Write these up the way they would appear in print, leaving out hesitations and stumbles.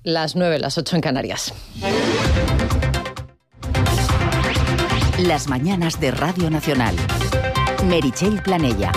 las 9, las 8 en Canarias. Las mañanas de Radio Nacional. Meritxell Planella.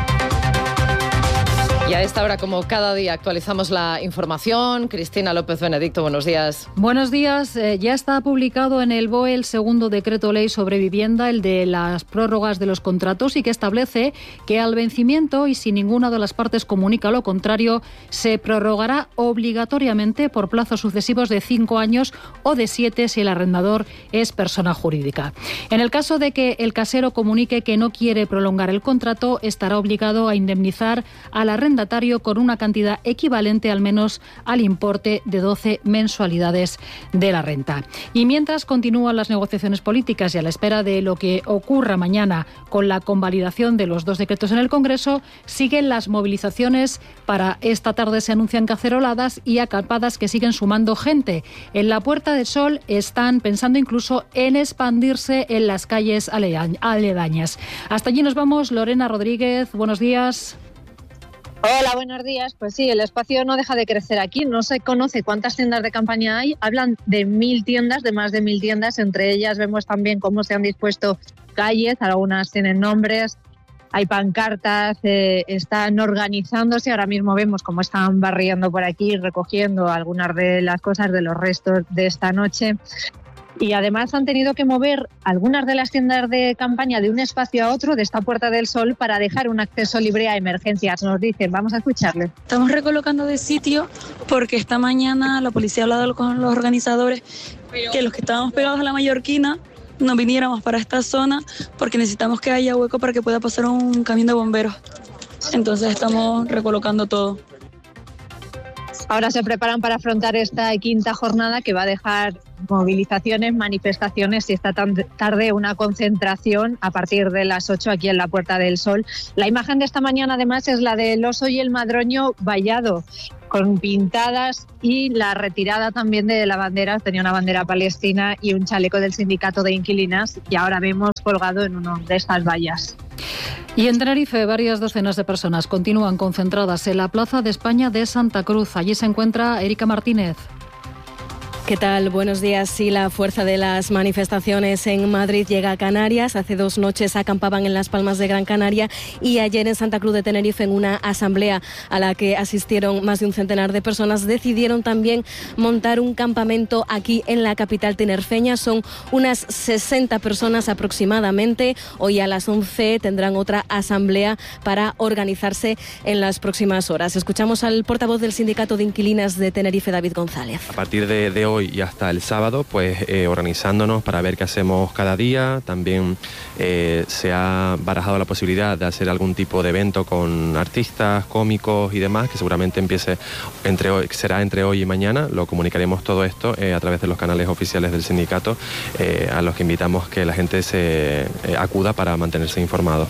Y a esta hora, como cada día, actualizamos la información. Cristina López Benedicto, buenos días. Buenos días. Ya está publicado en el BOE el segundo decreto ley sobre vivienda, el de las prórrogas de los contratos, y que establece que al vencimiento, y si ninguna de las partes comunica lo contrario, se prorrogará obligatoriamente por plazos sucesivos de 5 años o de 7 si el arrendador es persona jurídica. En el caso de que el casero comunique que no quiere prolongar el contrato, estará obligado a indemnizar al arrendatario con una cantidad equivalente al menos al importe de 12 mensualidades de la renta. Y mientras continúan las negociaciones políticas y a la espera de lo que ocurra mañana con la convalidación de los 2 decretos en el Congreso, siguen las movilizaciones. Para esta tarde se anuncian caceroladas y acampadas que siguen sumando gente. En la Puerta del Sol están pensando incluso en expandirse en las calles aledañas. Hasta allí nos vamos. Lorena Rodríguez, buenos días. Hola, buenos días. Pues sí, el espacio no deja de crecer aquí. No se conoce cuántas tiendas de campaña hay. Hablan de 1.000 tiendas, de más de 1.000 tiendas. Entre ellas vemos también cómo se han dispuesto calles. Algunas tienen nombres, hay pancartas, están organizándose. Ahora mismo vemos cómo están barriendo por aquí, recogiendo algunas de las cosas de los restos de esta noche. Y además han tenido que mover algunas de las tiendas de campaña de un espacio a otro, de esta Puerta del Sol, para dejar un acceso libre a emergencias. Nos dicen, vamos a escucharles. Estamos recolocando de sitio porque esta mañana la policía ha hablado con los organizadores que los que estábamos pegados a la Mallorquina no viniéramos para esta zona porque necesitamos que haya hueco para que pueda pasar un camión de bomberos. Entonces estamos recolocando todo. Ahora se preparan para afrontar esta 5ª jornada que va a dejar movilizaciones, manifestaciones y esta tarde una concentración a partir de las 8 aquí en la Puerta del Sol. La imagen de esta mañana además es la del oso y el madroño vallado, con pintadas, y la retirada también de la bandera. Tenía una bandera palestina y un chaleco del sindicato de inquilinas y ahora vemos colgado en una de estas vallas. Y en Tenerife, varias docenas de personas continúan concentradas en la Plaza de España de Santa Cruz. Allí se encuentra Erika Martínez. ¿Qué tal? Buenos días. Sí, la fuerza de las manifestaciones en Madrid llega a Canarias. Hace 2 noches acampaban en Las Palmas de Gran Canaria y ayer en Santa Cruz de Tenerife, en una asamblea a la que asistieron más de un centenar de personas, decidieron también montar un campamento aquí en la capital tinerfeña. Son unas 60 personas aproximadamente. Hoy a las 11 tendrán otra asamblea para organizarse en las próximas horas. Escuchamos al portavoz del Sindicato de Inquilinas de Tenerife, David González. A partir de hoy y hasta el sábado, pues organizándonos para ver qué hacemos cada día. También se ha barajado la posibilidad de hacer algún tipo de evento con artistas, cómicos y demás, que seguramente será entre hoy y mañana. Lo comunicaremos todo esto a través de los canales oficiales del sindicato, a los que invitamos que la gente se acuda para mantenerse informado.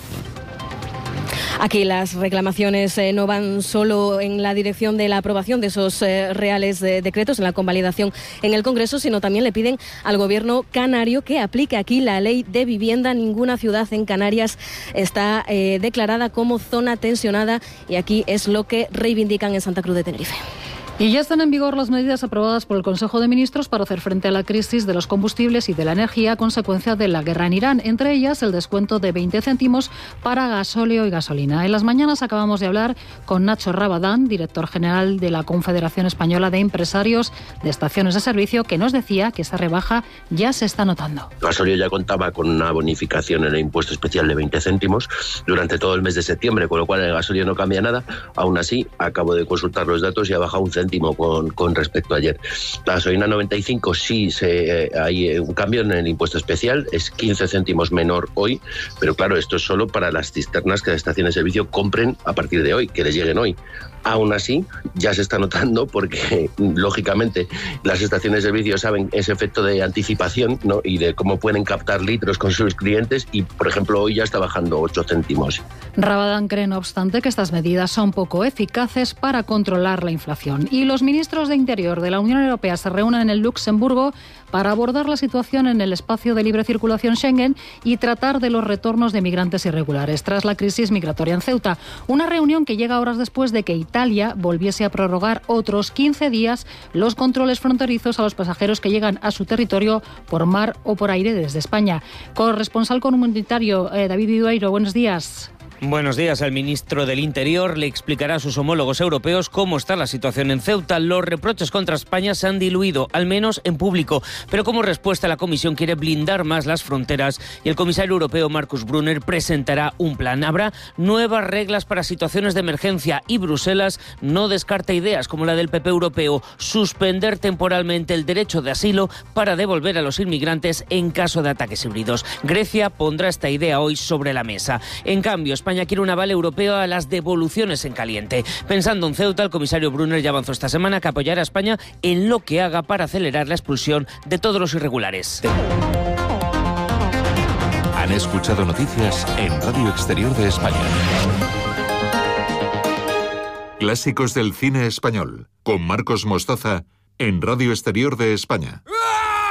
Aquí las reclamaciones no van solo en la dirección de la aprobación de esos reales decretos, en la convalidación en el Congreso, sino también le piden al Gobierno canario que aplique aquí la ley de vivienda. Ninguna ciudad en Canarias está declarada como zona tensionada y aquí es lo que reivindican en Santa Cruz de Tenerife. Y ya están en vigor las medidas aprobadas por el Consejo de Ministros para hacer frente a la crisis de los combustibles y de la energía a consecuencia de la guerra en Irán. Entre ellas, el descuento de 20 céntimos para gasóleo y gasolina. En las mañanas acabamos de hablar con Nacho Rabadán, director general de la Confederación Española de Empresarios de Estaciones de Servicio, que nos decía que esa rebaja ya se está notando. Gasóleo ya contaba con una bonificación en el impuesto especial de 20 céntimos durante todo el mes de septiembre, con lo cual el gasóleo no cambia nada. Aún así, acabo de consultar los datos y ha bajado un céntimo con respecto a ayer. La gasolina 95 sí hay un cambio en el impuesto especial, es 15 céntimos menor hoy, pero claro, esto es solo para las cisternas que las estaciones de servicio compren a partir de hoy, que les lleguen hoy. Aún así, ya se está notando porque, lógicamente, las estaciones de servicio saben ese efecto de anticipación, ¿no? Y de cómo pueden captar litros con sus clientes y, por ejemplo, hoy ya está bajando 8 céntimos. Rabadán cree, no obstante, que estas medidas son poco eficaces para controlar la inflación. Y los ministros de Interior de la Unión Europea se reúnen en Luxemburgo para abordar la situación en el espacio de libre circulación Schengen y tratar de los retornos de migrantes irregulares tras la crisis migratoria en Ceuta. Una reunión que llega horas después de que Italia volviese a prorrogar otros 15 días los controles fronterizos a los pasajeros que llegan a su territorio por mar o por aire desde España. Corresponsal comunitario David Idueiro, buenos días. Buenos días. El ministro del Interior le explicará a sus homólogos europeos cómo está la situación en Ceuta. Los reproches contra España se han diluido, al menos en público, pero como respuesta la Comisión quiere blindar más las fronteras y el comisario europeo Markus Brunner presentará un plan. Habrá nuevas reglas para situaciones de emergencia y Bruselas no descarta ideas como la del PP europeo, suspender temporalmente el derecho de asilo para devolver a los inmigrantes en caso de ataques híbridos. Grecia pondrá esta idea hoy sobre la mesa. En cambio, España quiere un aval europeo a las devoluciones en caliente. Pensando en Ceuta, el comisario Brunner ya avanzó esta semana que apoyará a España en lo que haga para acelerar la expulsión de todos los irregulares. Han escuchado noticias en Radio Exterior de España. Clásicos del cine español, con Marcos Mostaza en Radio Exterior de España.